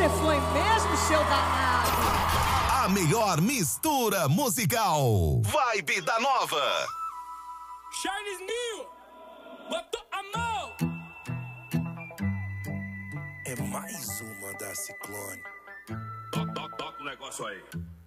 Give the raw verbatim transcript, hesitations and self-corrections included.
Você foi mesmo, seu danado. A melhor mistura musical. Vibe da Nova. Chinese New. Botou a mão. É mais uma da Ciclone. Toca, toca, toca o negócio aí.